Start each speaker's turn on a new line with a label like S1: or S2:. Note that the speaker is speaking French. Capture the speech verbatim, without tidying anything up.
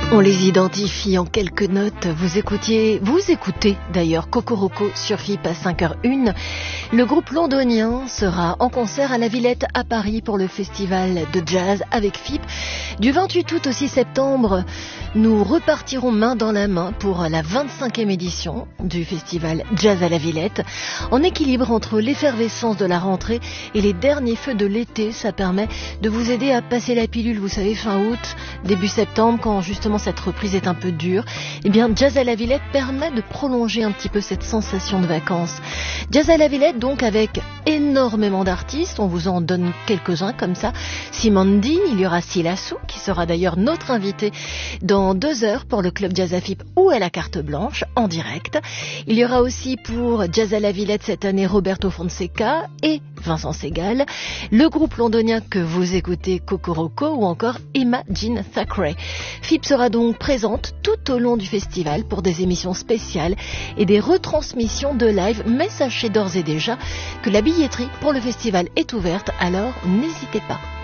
S1: On les identifie en quelques notes. Vous écoutiez, vous écoutez d'ailleurs Cocoroco sur F I P à cinq heures une. Le groupe londonien sera en concert à la Villette à Paris pour le festival de jazz avec F I P. Du vingt-huit août au six septembre, nous repartirons main dans la main pour la vingt-cinquième édition du festival Jazz à la Villette. En équilibre entre l'effervescence de la rentrée et les derniers feux de l'été, ça permet de vous aider à passer la pilule, vous savez, fin août, début septembre, quand justement cette reprise est un peu dure. Eh bien, Jazz à la Villette permet de prolonger un petit peu cette sensation de vacances. Jazz à la Villette, donc, avec énormément d'artistes. On vous en donne quelques-uns comme ça. Simandi, il y aura Silassou, qui sera d'ailleurs notre invité dans deux heures pour le Club Jazz à F I P ou à la carte blanche, en direct. Il y aura aussi pour Jazz à la Villette cette année Roberto Fonseca et Vincent Segal, le groupe londonien que vous écoutez, Cocoroco, ou encore Emma Jean Thackeray. F I P sera donc présente tout au long du festival pour des émissions spéciales et des retransmissions de live, mais sachez d'ores et déjà que la billetterie pour le festival est ouverte, alors n'hésitez pas.